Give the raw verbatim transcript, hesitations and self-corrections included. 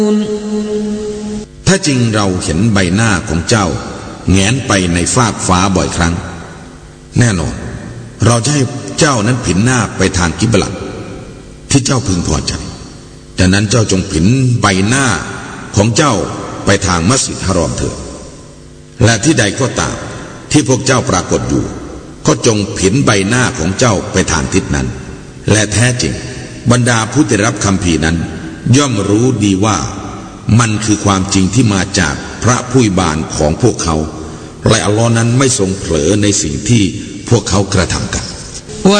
ถ้าจริงเราเห็นใบหน้าของเจ้าแงนไปในฟากฟ้าบ่อยครั้งแน่นอนเราจะให้เจ้านั้นผินหน้าไปทางกิบลัตที่เจ้าพึงพอใจดังนั้นเจ้าจงผินใบหน้าของเจ้าไปทางมัสยิดฮารอมเถิดและที่ใดก็ตามที่พวกเจ้าปรากฏอยู่ก็จงผินใบหน้าของเจ้าไปทางทิศนั้นและแท้จริงบรรดาผู้ได้รับคัมภีร์นั้นย่อมรู้ดีว่ามันคือความจริงที่มาจากพระผู้บานของพวกเขาและอัลลอฮ์นั้นไม่ทรงเผลอในสิ่งที่พวกเขากระทำกัน